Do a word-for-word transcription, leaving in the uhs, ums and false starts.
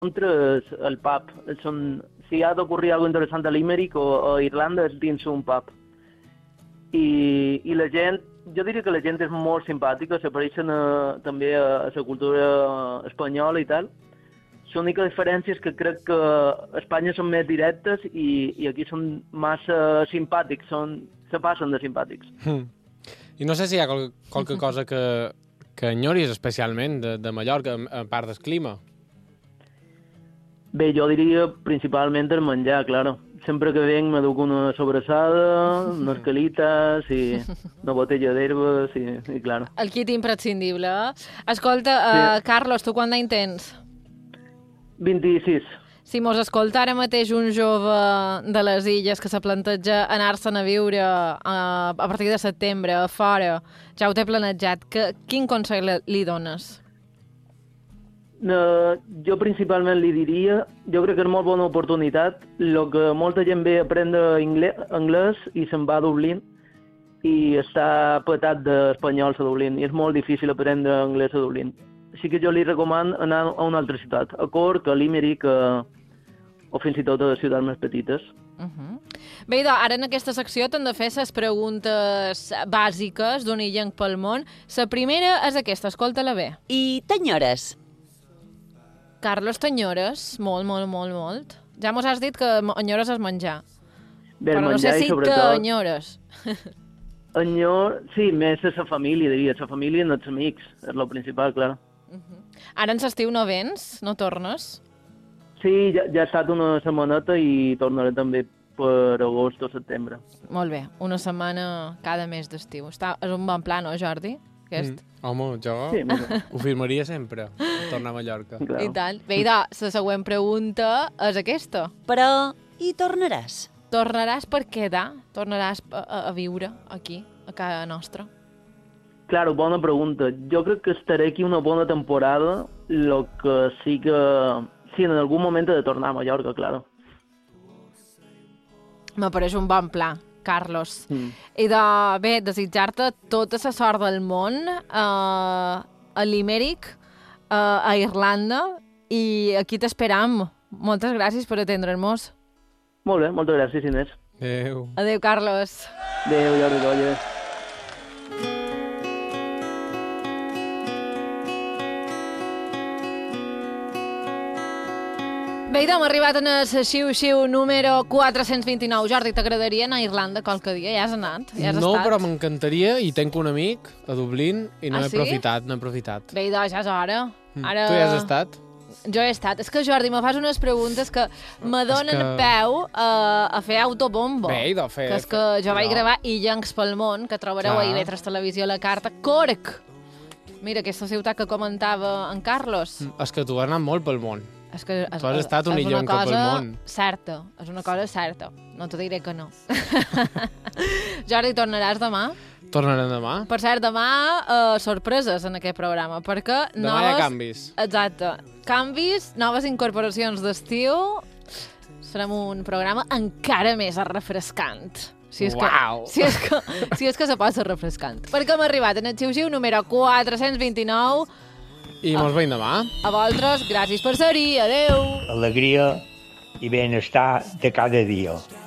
contra el pub. Són, si ha d'ocorrir alguna interessant a Limerick o a Irlanda és dins un pub. I, i la gent, jo diria que la gent és molt simpàtica, s'apareixen també a, a la cultura espanyola i tal. L'única diferència és que crec que a Espanya són més directes i, i aquí són massa simpàtics, són, se passen de simpàtics. Mm. I no sé si hi ha qual, qualque cosa que, que enyoris especialment de, de Mallorca, a part del clima. Bé, jo diria principalment el menjar, claro. Sempre que venc m'aduc una sobrassada, unes calites i una botella d'herbes i, i claro. El kit imprescindible. Escolta, uh, sí. Carlos, tu quant d'any tens? vint-i-sis. Si mos escolta ara mateix un jove de les illes que se planteja anar-se'n a viure a, a partir de setembre a fora, ja ho té planejat, que, quin consell li dones? Uh, jo principalment li diria, jo crec que és molt bona oportunitat, el que molta gent ve a aprendre anglès, anglès i se'n va a Dublín i està petat d'espanyols a Dublín i és molt difícil aprendre anglès a Dublín. Així que jo li recomano anar a una altra ciutat, a Cork, a Limerick, a... o fins i tot a ciutats més petites. Uh -huh. Bé, idò, ara en aquesta secció t'han de fer les preguntes bàsiques d'un illenc pel món. La primera és aquesta, escolta-la bé. I t'enyores? Carlos, t'enyores? Molt, molt, molt, molt. Ja mos has dit que enyores és menjar. Bé, però no sé si sobretot... t'enyores. Enyor... Sí, més a la família, diria. La família i els amics, és el principal, clar. Uh -huh. Ara en l'estiu no vens? No tornes? Sí, ja, ja ha estat una setmaneta i tornaré també per agost o setembre. Molt bé, una setmana cada mes d'estiu. Està, és un bon pla, no, Jordi? Aquest? Mm. Home, jo sí, ho firmaria sempre, tornar a Mallorca. Claro. I tant. Bé, idò, la següent pregunta és aquesta. Però hi tornaràs? Tornaràs per quedar? Tornaràs a, a, a viure aquí, a casa nostra? Claro, bona pregunta. Jo crec que estaré aquí una bona temporada, lo que sí que... Sí, en algun moment he de tornar a Mallorca, claro. M'apareix un bon pla, Carlos. Mm. I de, bé, desitjar-te tota la sort del món eh, a Limerick, eh, a Irlanda, i aquí t'esperam. Moltes gràcies per atendre'ns. Molt bé, moltes gràcies, Inés. Adéu. Adéu, Carlos. Adéu, Jordi Colles. Bé, idò, hem arribat en el xiu-xiu número quatre-cents vint-i-nou. Jordi, t'agradaria anar a Irlanda qualque dia? Ja has anat? Ja has no, estat? però m'encantaria, i tenc un amic a Dublín i no Ah, he sí? aprofitat, no he aprofitat. Bé, idò, ja és hora. Ara... Tu ja has estat? Jo he estat. És que, Jordi, me fas unes preguntes que me donen que... peu a, a fer autobombo. Bé, idò, fer... Que és que jo vaig no. gravar Illencs pel món, que trobareu Clar. a I V tres Televisió a la carta. Cork! Mira, aquesta ciutat que comentava en Carlos. És que tu has anat molt pel món. És que és, Tu has estat un és una illenca pel cosa món. certa. És una cosa certa. No t'ho diré que no. Jordi, tornaràs demà? Tornarem demà. Per cert, demà uh, sorpreses en aquest programa, perquè Demà noves... hi ha canvis. Exacte. Canvis, noves incorporacions d'estiu. Serem un programa encara més refrescant. Si és, Uau. que, si, és que, si és que se pot ser refrescant. Perquè hem arribat en el xiu-xiu número quatre-cents vint-i-nou. I mos veiem demà. A vosaltres, gràcies per ser-hi. Adéu. Alegria i benestar de cada dia.